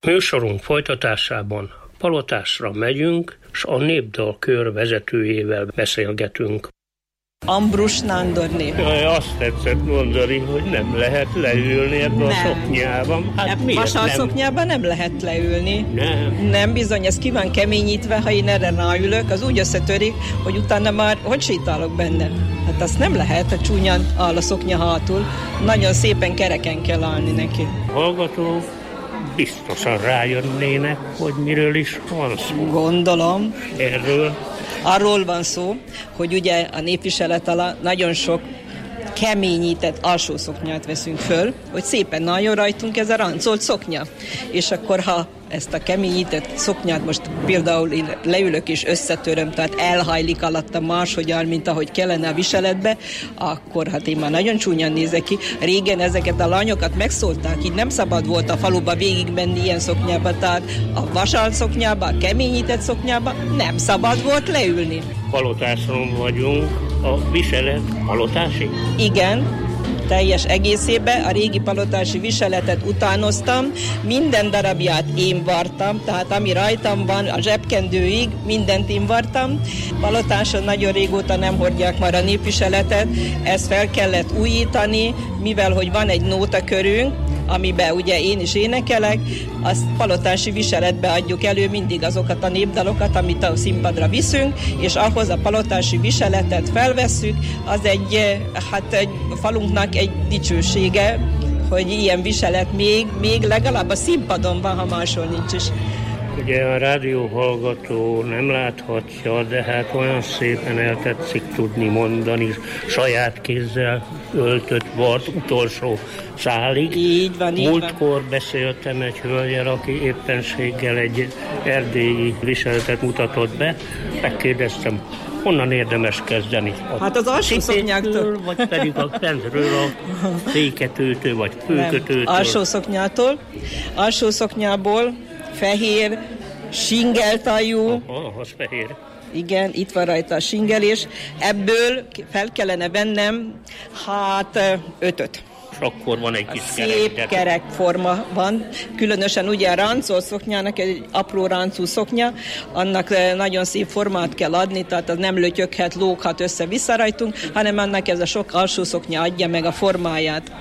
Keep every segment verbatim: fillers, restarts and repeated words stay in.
Műsorunk folytatásában Palotásra megyünk, s a Népdal Kör vezetőjével beszélgetünk. Ambrus Nándorné. Azt tetszett mondani, hogy nem lehet leülni ebbe a szoknyában. Hát Vasal szoknyában nem lehet leülni. Nem. Nem, bizony, ez ki van keményítve, ha én erre ráülök, az úgy összetörik, hogy utána már hogy sétálok benne. Hát azt nem lehet, a csúnyan áll a szoknya hátul. Nagyon szépen kereken kell állni neki. Hallgatók biztosan rájönnének, hogy miről is van szó. Gondolom. Erről. Arról van szó, hogy ugye a népviselet alatt nagyon sok keményített alsó szoknyát veszünk föl, hogy szépen nagyon rajtunk ez a ráncolt szoknya. És akkor, ha ezt a keményített szoknyát most például én leülök és összetöröm, tehát elhajlik alatta máshogyan, mint ahogy kellene a viseletbe, akkor hát én már nagyon csúnyan nézek ki. Régen ezeket a lányokat megszólták, így nem szabad volt a faluba végigmenni ilyen szoknyába, tehát a vasal szoknyába, a keményített szoknyába nem szabad volt leülni. Palotáson vagyunk, a viselet palotási? Igen. Teljes egészében a régi palotási viseletet utánoztam, minden darabját én vartam, tehát ami rajtam van, a zsebkendőig mindent én vartam. Palotáson nagyon régóta nem hordják már a népviseletet, ezt fel kellett újítani, mivel hogy van egy nótakörünk, amiben ugye én is énekelek, azt palotási viseletbe adjuk elő mindig azokat a népdalokat, amit a színpadra viszünk, és ahhoz a palotási viseletet felvesszük, az egy, hát egy falunknak egy dicsősége, hogy ilyen viselet még, még legalább a színpadon van, ha máshol nincs is. Ugye a rádióhallgató nem láthatja, de hát olyan szépen el tetszik tudni mondani, saját kézzel öltött vart utolsó szálig. Így van, így Múltkor van. beszéltem egy hölgyel, aki éppenséggel egy erdélyi viseletet mutatott be. Megkérdeztem, honnan érdemes kezdeni? A hát az alsó szoknyáktól. Vagy pedig a fentről a féketőtől, vagy főkötőtől? Nem, alsó szoknyától. Alsó szoknyából fehér, singeltajú. Aha, az fehér. Igen, itt van rajta a singelés. Ebből fel kellene vennem, hát ötöt. És akkor van egy kis szép kerek. kerek forma van. Különösen ugye a ráncolt szoknyának, egy apró ráncú szoknya, annak nagyon szép formát kell adni, tehát az nem lötyöghet, lóghat össze-vissza rajtunk, hanem annak ez a sok alsó szoknya adja meg a formáját.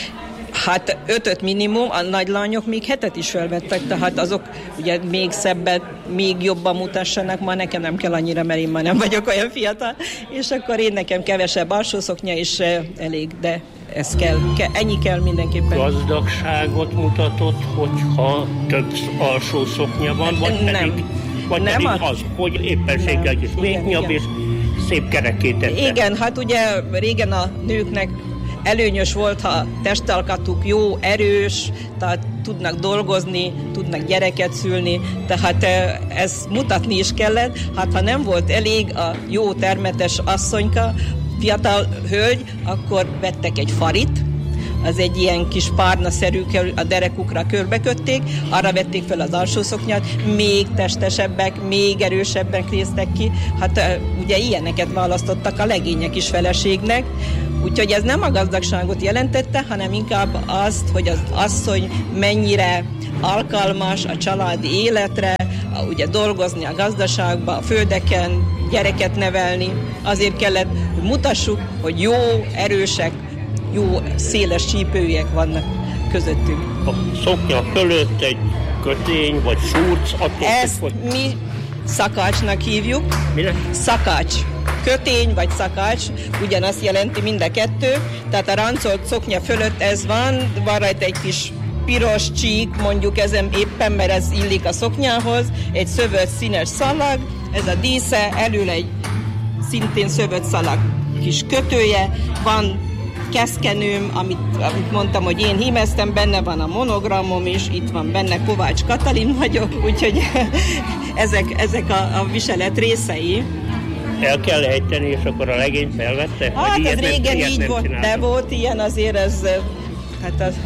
Hát ötöt minimum, a nagy lányok még hetet is felvettek, tehát azok ugye még szebbet, még jobban mutassanak, ma nekem nem kell annyira, mert én már nem vagyok olyan fiatal, és akkor én nekem kevesebb alsó szoknya is elég, de ez kell, ke, ennyi kell mindenképpen. Gazdagságot mutatott, hogyha több alsó szoknya van, vagy nem. pedig, vagy nem pedig a... az, hogy éppenséggel is végnyabb és szép kerekét tette. Igen, hát ugye régen a nőknek előnyös volt, ha testalkatuk jó, erős, tehát tudnak dolgozni, tudnak gyereket szülni, tehát ez mutatni is kellett. Hát ha nem volt elég a jó termetes asszonyka, fiatal hölgy, akkor vettek egy farit, az egy ilyen kis párnaszerű, a derekukra körbekötték, arra vették fel az alsó szoknyát, még testesebbek, még erősebbek néztek ki. Hát ugye ilyeneket választottak a legények is feleségnek, úgyhogy ez nem a gazdagságot jelentette, hanem inkább azt, hogy az asszony mennyire alkalmas a családi életre, ugye dolgozni a gazdaságban, a földeken, gyereket nevelni. Azért kellett, hogy mutassuk, hogy jó, erősek, jó, széles csípőjek vannak közöttünk. A szoknya fölött egy kötény, vagy szúrc, attól ezt hogy... mi szakácsnak hívjuk. Mire? Szakács. Kötény vagy szakács, ugyanazt jelenti mind a kettő. Tehát a ráncolt szoknya fölött ez van, van rajta egy kis piros csík, mondjuk ezen éppen, mert ez illik a szoknyához, egy szövött színes szalag, ez a dísze, elől egy szintén szövött szalag kis kötője, van keszkenőm, amit, amit mondtam, hogy én hímeztem, benne van a monogramom is, itt van benne, Kovács Katalin vagyok, úgyhogy ezek, ezek a, a viselet részei. El kell ejteni, és akkor a legény felvette? Hát ez régen nem, így volt, de volt ilyen, azért ez hát az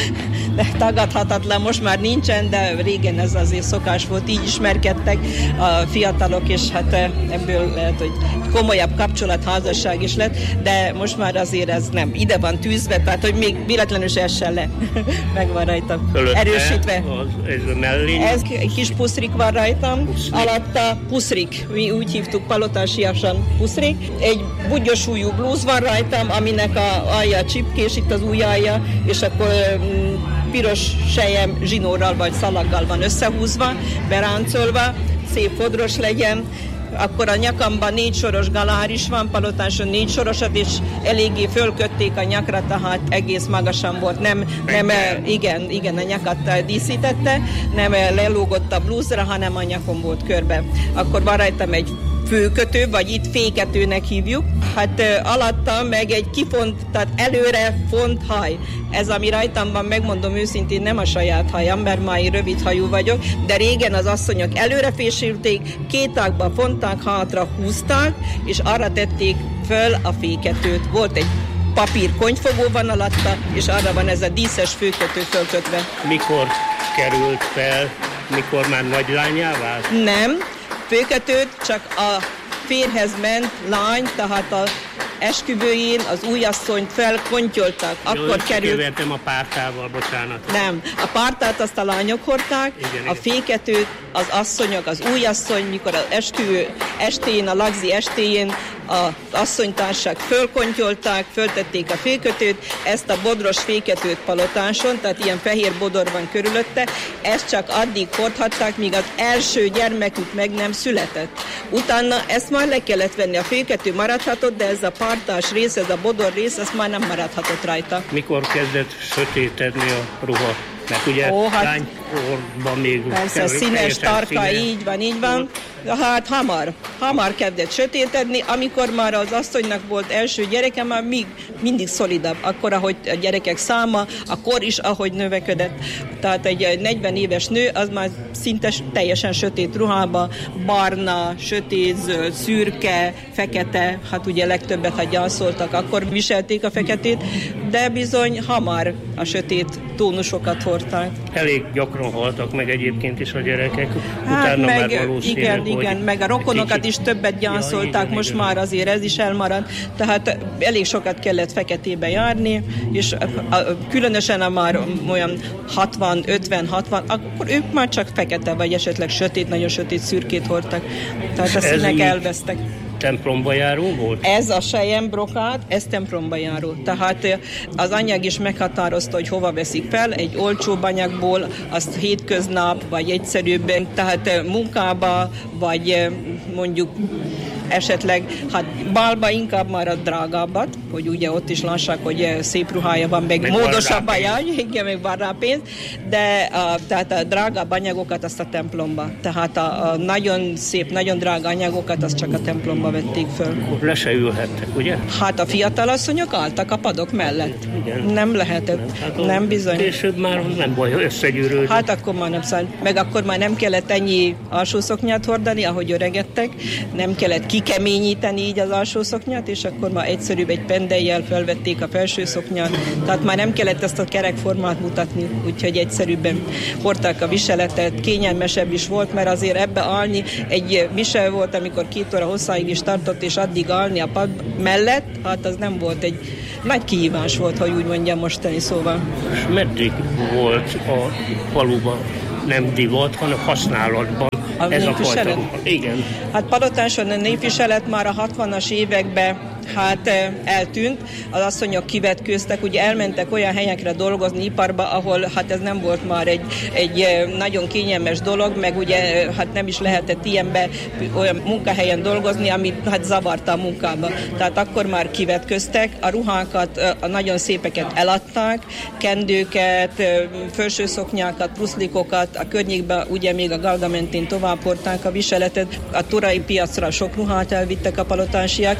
de tagadhatatlan, most már nincsen, de régen ez azért szokás volt, így ismerkedtek a fiatalok, és hát ebből lehet, hogy komolyabb kapcsolat, házasság is lett, de most már azért ez nem. Ide van tűzve, tehát hogy még véletlenül se essen le. Meg van rajta Fölötte erősítve. Az, ez a mellény. Ez egy kis puszrik van rajtam, puszrik. Alatta puszrik, mi úgy hívtuk palotásiasan puszrik. Egy bugyos ujjú blúz van rajtam, aminek a alja csipkés, itt az ujjalja, és akkor mm, piros sejem zsinórral vagy szalaggal van összehúzva, beráncolva, szép fodros legyen. Akkor a nyakamban négy soros galár is van, palotáson négy sorosat, és eléggé fölkötték a nyakra, tehát egész magasan volt. Nem, nem igen, igen, a nyakat díszítette, nem lelógott a blúzra, hanem a nyakon volt körbe. Akkor van rajtam egy főkötő, vagy itt féketőnek hívjuk. Hát uh, alatta meg egy kifont, tehát előre font haj. Ez, ami rajtam van, megmondom őszintén, nem a saját hajam, mert már én rövid hajú vagyok, de régen az asszonyok előre fésülték, két ágba fonták, hátra húzták, és arra tették föl a féketőt. Volt egy papír konyfogó van alatta, és arra van ez a díszes főkötő fölkötve. Mikor került fel, mikor már nagylányá vált? Nem. Főkötőt csak a férhez ment lány, tehát a esküvőjén az újasszonyt felkontyoltak. Akkor Jó, került... Kevertem a pártával, bocsánat. Nem, a pártát azt a lányok hordták, igen, a féketőt az asszonyok, az újasszony, mikor az esküvő estén, a lagzi estéjén az asszonytársak fölkontyolták, föltették a fékötőt, ezt a bodros féketőt palotáson, tehát ilyen fehér bodor van körülötte, ezt csak addig hordhatták, míg az első gyermekük meg nem született. Utána ezt már le kellett venni, a fékető maradhatott, de ez a pártás rész, ez a bodor rész, ez már nem maradhatott rajta. Mikor kezdett sötétedni a ruha? Mert ugye Ó, hát, lánykorban még... Persze, színes, tarka, színes. így van, így van. Hát hamar, hamar kezdett sötétedni, amikor már az asszonynak volt első gyereke, már még mindig szolidabb, akkor, ahogy a gyerekek száma, a kor is, ahogy növekedett. Tehát egy negyven éves nő, az már szinte teljesen sötét ruhába, barna, sötét, zöld, szürke, fekete, hát ugye legtöbbet, ha gyászoltak, akkor viselték a feketét, de bizony hamar a sötét tónusokat hordták. Elég gyakran haltak meg egyébként is a gyerekek, hát utána meg, már valószínű, igen, igen, meg a rokonokat kicsit... is többet gyászolták, ja, igen, most igen. Már azért ez is elmaradt, tehát elég sokat kellett feketébe járni, és a, a, különösen a már olyan hatvan, ötven, hatvan, akkor ők már csak fekete, vagy esetleg sötét, nagyon sötét szürkét hordtak, tehát a színek elvesztek. Templomba járó volt? Ez a sejem brokát, ez templomba járó. Tehát az anyag is meghatározta, hogy hova veszik fel, egy olcsóbb anyagból, azt hétköznap, vagy egyszerűbben, tehát munkába, vagy mondjuk esetleg, hát bálba inkább már a drágábbat, hogy ugye ott is lássák, hogy szép ruhája van, meg, meg módosabb a jár, igen, meg van rá pénz, de a, tehát a drágább anyagokat azt a templomba. Tehát a, a nagyon szép, nagyon drága anyagokat azt csak a templomba vették föl. Akkor le se ülhettek, ugye? Hát a fiatalasszonyok álltak a padok mellett. Igen. Nem lehetett. Nem, hát nem bizony. Később már nem baj, összegyűrődött. Hát akkor már nem száll. Meg akkor már nem kellett ennyi alsószoknyát hordani, ahogy öregedtek. Nem kellett kikeményíteni így az alsószoknyát, és akkor már egyszerűbb egy pendellyel felvették a felső szoknyát. Tehát már nem kellett ezt a kerekformát mutatni, úgyhogy egyszerűbben hordták a viseletet. Kényelmesebb is volt, mert azért ebbe állni egy visel volt, amikor két óra hosszáig is tartott, és addig állni a pad mellett, hát az nem volt egy nagy kihívás volt, hogy úgy mondjam mostani szóval. És meddig volt a faluban nem divat, hanem használatban a ez népviselet? a fajta? Igen. Hát Palotáson a népviselet már a hatvanas években hát eltűnt, az asszonyok kivetkőztek, ugye elmentek olyan helyekre dolgozni, iparba, ahol hát ez nem volt már egy, egy nagyon kényelmes dolog, meg ugye hát nem is lehetett ilyenbe olyan munkahelyen dolgozni, ami hát zavarta a munkába. Tehát akkor már kivetköztek, a ruhákat, a nagyon szépeket eladták, kendőket, felsőszoknyákat, pluszlikokat, a környékben ugye még a Galga mentén tovább hordták a viseletet, a turai piacra sok ruhát elvittek a palotásiak,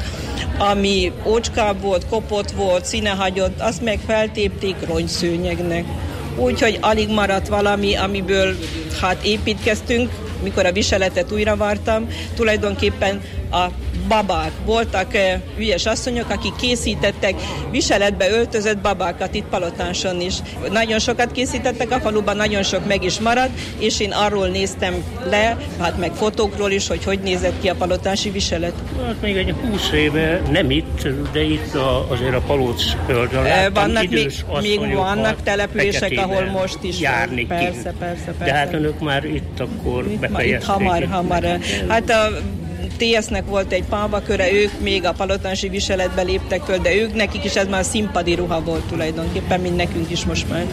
ami ócskább volt, kopott volt, színehagyott, azt meg feltépték rongyszőnyegnek. Úgyhogy alig maradt valami, amiből hát építkeztünk, mikor a viseletet újra vártam. Tulajdonképpen a babák, voltak ügyes asszonyok, akik készítettek viseletbe öltözött babákat itt Palotáson is. Nagyon sokat készítettek a faluban, nagyon sok meg is maradt, és én arról néztem le, hát meg fotókról is, hogy hogy nézett ki a palotási viselet. Hát még egy húsz éve, nem itt, de itt a, azért a Palóc földön láttam vannak idős még, még vannak települések, ahol most is járni persze, persze, persze, persze. De hát önök már itt akkor itt, befejezték. Itt hamar, hamar. Hát a té es-nek volt egy pálmaköre, ők még a palotási viseletbe léptek föl, de ők nekik is ez már színpadi ruha volt tulajdonképpen, mint nekünk is most már.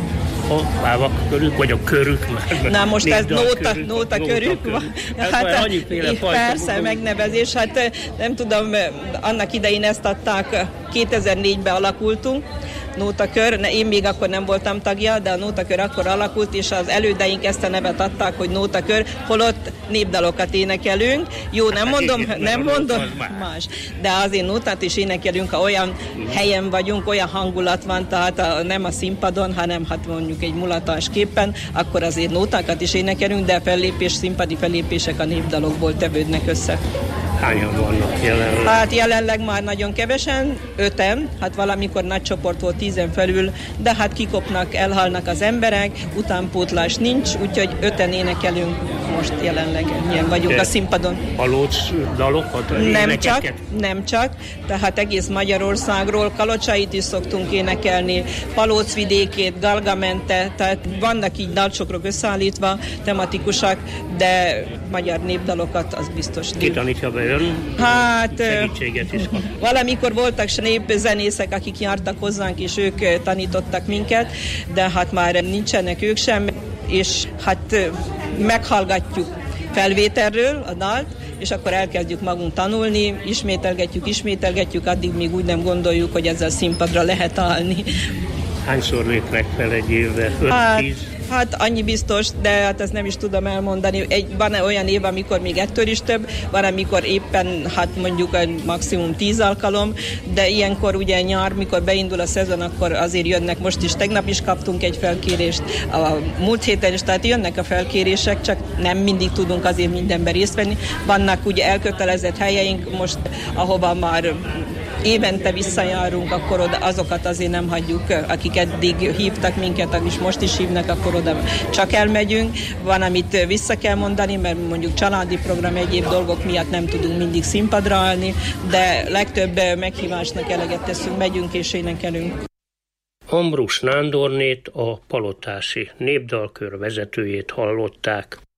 A pálmak körük, vagy a körük már? Na most ez nóta, körük, nóta nóta körük van. Hát, hát annyiféle persze, fajta. megnevezés. Hát nem tudom, annak idején ezt adták, kétezer-négyben alakultunk, nótakör, én még akkor nem voltam tagja, de a nótakör akkor alakult, és az elődeink ezt a nevet adták, hogy nótakör, holott népdalokat énekelünk. Jó, nem mondom, nem mondom, más. De azért nótát is énekelünk, ha olyan helyen vagyunk, olyan hangulat van, tehát a, nem a színpadon, hanem hát mondjuk egy mulatás képen, akkor azért nótákat is énekelünk, de fellépés, színpadi fellépések a népdalokból tevődnek össze. Hányan vannak jelenleg? Hát jelenleg már nagyon kevesen, öten, hát valamikor nagy csoport volt tízen felül, de hát kikopnak, elhalnak az emberek, utánpótlás nincs, úgyhogy öten énekelünk most jelenleg, ilyen vagyunk a színpadon. Palóc dalokat? Nem csak, nem csak, tehát egész Magyarországról, Kalocsait is szoktunk énekelni, Palóc vidékét, Galgamente, tehát vannak így dalcsokrok összeállítva, tematikusak, de magyar népdalokat, az biztos. Ki tanítja be ön? Hát, segítséget is kap. Valamikor voltak népzenészek, akik jártak hozzánk, és ők tanítottak minket, de hát már nincsenek ők sem, és hát meghallgatjuk felvételről a dalt, és akkor elkezdjük magunk tanulni, ismételgetjük, ismételgetjük, addig még úgy nem gondoljuk, hogy ezzel színpadra lehet állni. Hányszor lépnek fel egy évre? öt-tíz? Hát annyi biztos, de hát ezt nem is tudom elmondani. Egy, van olyan év, amikor még ettől is több, van, amikor éppen, hát mondjuk maximum tíz alkalom, de ilyenkor ugye nyár, mikor beindul a szezon, akkor azért jönnek, most is, tegnap is kaptunk egy felkérést, a múlt héten is, tehát jönnek a felkérések, csak nem mindig tudunk azért mindenben részt venni. Vannak ugye elkötelezett helyeink most, ahova már évente visszajárunk, akkor oda azokat azért nem hagyjuk, akik eddig hívtak minket, és most is hívnak, akkor oda csak elmegyünk. Van, amit vissza kell mondani, mert mondjuk családi program, egyéb dolgok miatt nem tudunk mindig színpadra állni, de legtöbb meghívásnak eleget teszünk, megyünk és énekelünk. Ambrus Nándornét, a palotási népdalkör vezetőjét hallották.